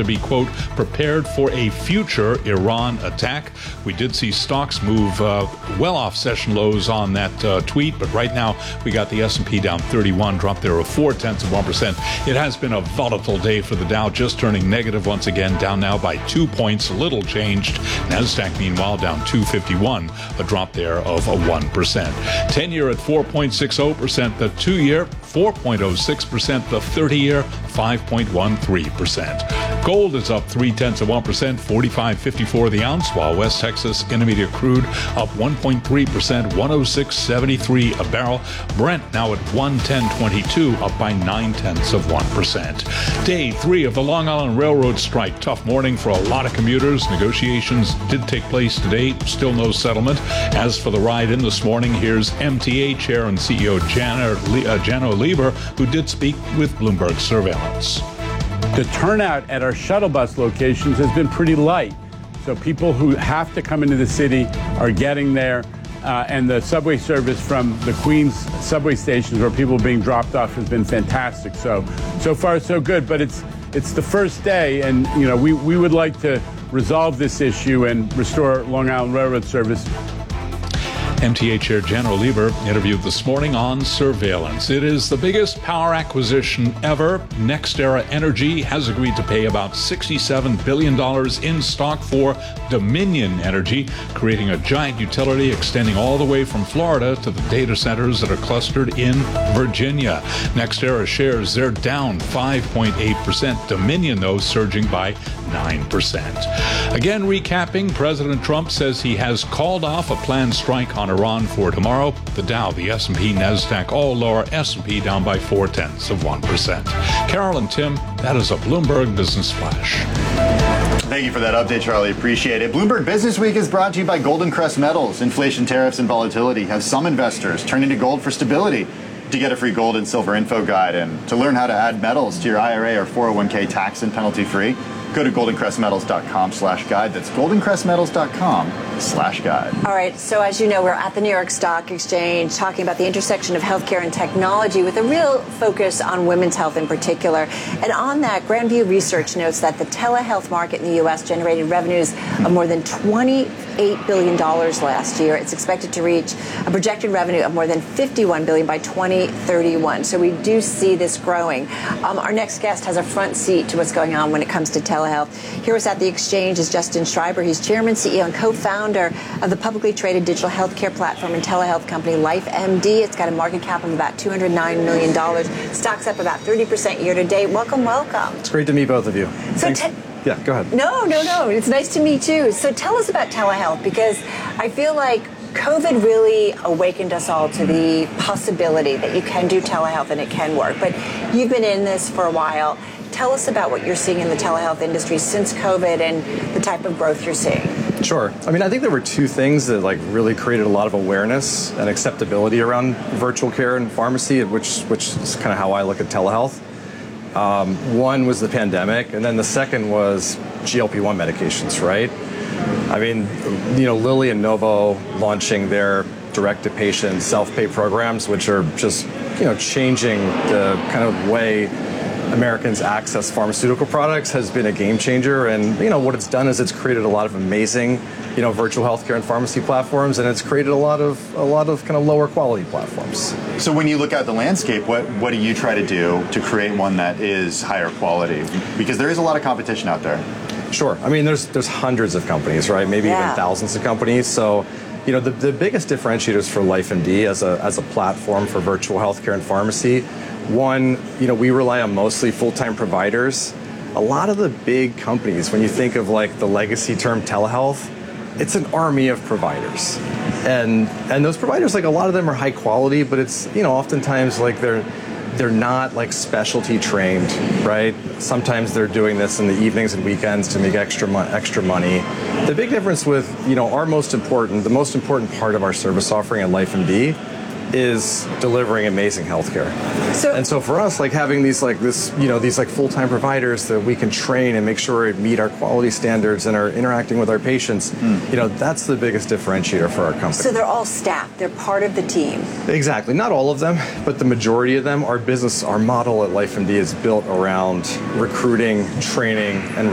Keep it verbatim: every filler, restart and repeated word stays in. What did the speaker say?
be, quote, prepared for a future Iran attack. We did see stocks move uh, well off session lows on that uh, tweet, but right now we got the S and P down thirty-one, drop there of four tenths of one percent. It has been a volatile day for the Dow, just turning negative once again, down now by two points, little changed. NASDAQ, meanwhile, down two fifty-one, a drop there of a one percent. ten-year at four point six zero percent, the two-year four point zero six percent, the thirty-year five point one three percent. Gold is up three tenths of one percent, forty-five fifty-four the ounce, while West Texas Intermediate crude up one point three percent, one oh six seventy-three a barrel. Brent now at one ten twenty-two, up by nine tenths of one percent. Day three of the Long Island Railroad strike. Tough morning for a lot of commuters. Negotiations did take place today. Still no settlement. As for the ride in this morning, here's M T A Chair and C E O Janno uh, Lieber, who did speak with Bloomberg Surveillance. The turnout at our shuttle bus locations has been pretty light. So people who have to come into the city are getting there. Uh, and the subway service from the Queens subway stations where people are being dropped off has been fantastic. So, so far so good. But it's it's the first day, and you know we, we would like to resolve this issue and restore Long Island Railroad service. M T A Chair Janno Lieber interviewed this morning on surveillance. It is the biggest power acquisition ever. NextEra Energy has agreed to pay about sixty-seven billion dollars in stock for Dominion Energy, creating a giant utility extending all the way from Florida to the data centers that are clustered in Virginia. NextEra shares, they're down five point eight percent. Dominion, though, surging by nine percent. Again, recapping, President Trump says he has called off a planned strike on Iran for tomorrow. The Dow, the S and P, NASDAQ, all lower. S and P down by four tenths of one percent. Carol and Tim, that is a Bloomberg Business Flash. Thank you for that update, Charlie. Appreciate it. Bloomberg Business Week is brought to you by Golden Crest Metals. Inflation, tariffs, and volatility have some investors turning to gold for stability. To get a free gold and silver info guide and to learn how to add metals to your I R A or four oh one k tax and penalty free, go to golden crest metals dot com slash guide. That's golden crest metals dot com slash guide. All right, so as you know, we're at the New York Stock Exchange talking about the intersection of healthcare and technology with a real focus on women's health in particular. And on that, Grandview Research notes that the telehealth market in the U S generated revenues of more than twenty-eight billion dollars last year. It's expected to reach a projected revenue of more than fifty-one billion dollars by twenty thirty-one. So we do see this growing. Um, our next guest has a front seat to what's going on when it comes to telehealth. Here with us at the exchange is Justin Schreiber. He's chairman, C E O, and co-founder of the publicly traded digital healthcare platform and telehealth company LifeMD. It's got a market cap of about two hundred nine million dollars. Stock's up about thirty percent year to date. Welcome, welcome. It's great to meet both of you. So yeah, go ahead. No, no, no. It's nice to meet you. So tell us about telehealth, because I feel like COVID really awakened us all to the possibility that you can do telehealth and it can work. But you've been in this for a while. Tell us about what you're seeing in the telehealth industry since COVID and the type of growth you're seeing. Sure. I mean, I think there were two things that like really created a lot of awareness and acceptability around virtual care and pharmacy, which which is kind of how I look at telehealth. Um, one was the pandemic, and then the second was G L P one medications, right? I mean, you know, Lilly and Novo launching their direct-to-patient self-pay programs, which are just, you know, changing the kind of way Americans access pharmaceutical products, has been a game changer. And, you know, what it's done is it's created a lot of amazing, you know, virtual healthcare and pharmacy platforms, and it's created a lot of a lot of kind of lower quality platforms. So when you look at the landscape, what, what do you try to do to create one that is higher quality? Because there is a lot of competition out there. Sure. I mean, there's there's hundreds of companies, right? Maybe yeah. even thousands of companies. So, you know, the, the biggest differentiators for LifeMD as a as a platform for virtual healthcare and pharmacy, one, you know, we rely on mostly full-time providers. A lot of the big companies, when you think of like the legacy term telehealth, it's an army of providers. And and those providers, like a lot of them are high quality, but it's, you know, oftentimes like they're they're not like specialty trained, right? Sometimes they're doing this in the evenings and weekends to make extra mo- extra money. The big difference with, you know, our most important, the most important part of our service offering at LifeMD is delivering amazing healthcare. So, and so for us, like having these like this, you know, these like full-time providers that we can train and make sure we meet our quality standards and are interacting with our patients, mm. you know, that's the biggest differentiator for our company. So they're all staff, they're part of the team. Exactly. Not all of them, but the majority of them. Our business, our model at LifeMD is built around recruiting, training, and